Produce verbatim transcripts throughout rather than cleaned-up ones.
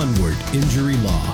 Onward Injury Law.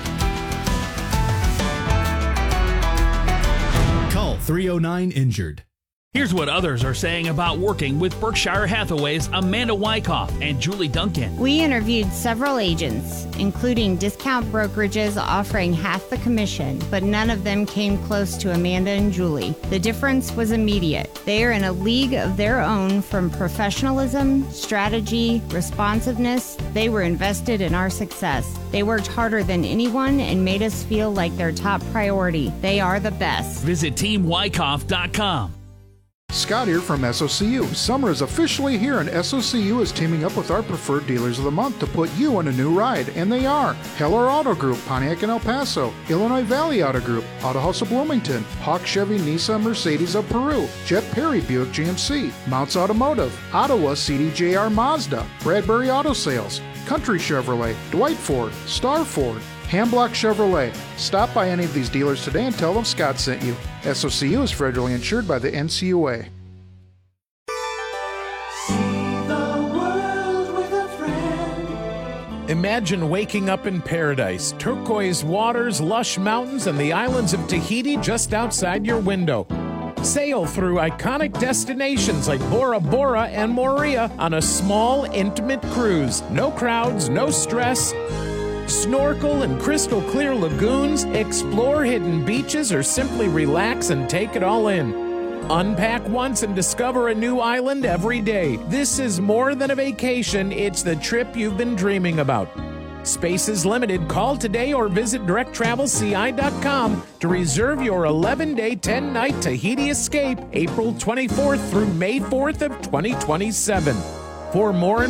Call three oh nine injured. Here's what others are saying about working with Berkshire Hathaway's Amanda Wyckoff and Julie Duncan. We interviewed several agents, including discount brokerages offering half the commission, but none of them came close to Amanda and Julie. The difference was immediate. They are in a league of their own from professionalism, strategy, responsiveness. They were invested in our success. They worked harder than anyone and made us feel like their top priority. They are the best. Visit team wyckoff dot com. Scott here from S O C U. Summer is officially here, and S O C U is teaming up with our preferred dealers of the month to put you on a new ride, and they are Heller Auto Group, Pontiac and El Paso, Illinois Valley Auto Group, Auto House of Bloomington, Hawk Chevy Nissan Mercedes of Peru, Jet Perry Buick G M C, Mounts Automotive, Ottawa C D J R Mazda, Bradbury Auto Sales, Country Chevrolet, Dwight Ford, Star Ford, Hamblock Chevrolet. Stop by any of these dealers today and tell them Scott sent you. S O C U is federally insured by the N C U A. Imagine waking up in paradise, turquoise waters, lush mountains, and the islands of Tahiti just outside your window. Sail through iconic destinations like Bora Bora and Moorea on a small, intimate cruise. No crowds, no stress. Snorkel in crystal clear lagoons, explore hidden beaches, or simply relax and take it all in. Unpack once and discover a new island every day. This is more than a vacation, it's the trip you've been dreaming about. Space is limited. Call today or visit direct travel c i dot com to reserve your eleven-day, ten-night Tahiti escape April twenty-fourth through May fourth of twenty twenty-seven. For more